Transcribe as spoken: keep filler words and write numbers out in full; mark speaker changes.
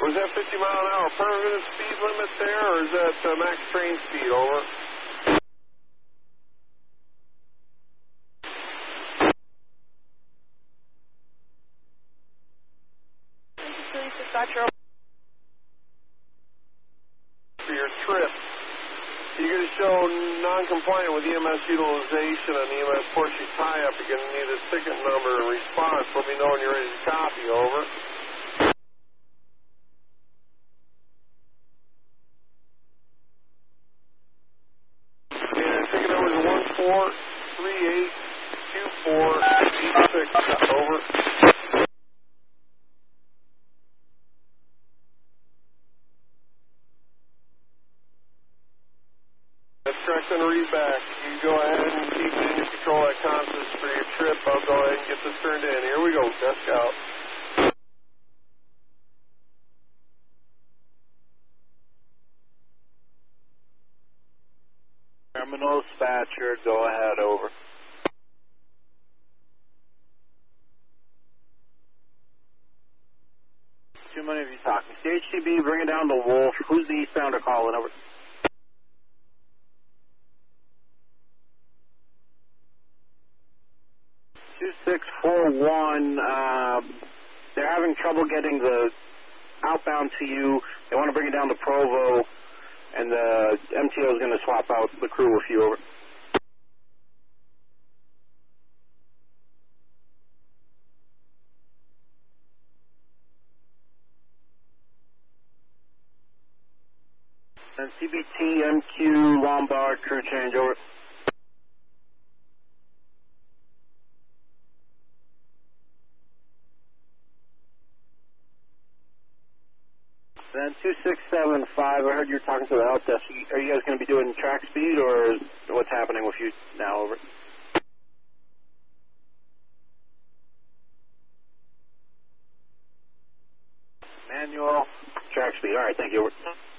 Speaker 1: Was that fifty mile an hour permanent speed limit there, or is that uh, max train speed? Over. For your trip, you're going to show non-compliant with E M S utilization on the E M S Porsche tie-up. You're going to need a ticket number and response. Let me know when you're ready to copy. Over. And ticket number is one four three eight two four eight six. Over. That's correct on the read back. You can go ahead and keep it in your control that conscious for your trip. I'll go ahead and get this turned in. Here we go. Desk out.
Speaker 2: Terminal dispatcher, go ahead, over. Too many of you talking. C H C B, bring it down to Wolf. Who's the eastbounder calling, over? two six four one, uh, they're having trouble getting the outbound to you. They want to bring it down to Provo, and the M T O is going to swap out the crew with you, over. And C B T, M Q, Lombard, crew change, over. Then two six seven five, I heard you were talking to the help desk. Are you guys going to be doing track speed, or is, what's happening with you now, over? Manual, track speed. All right, thank you, over.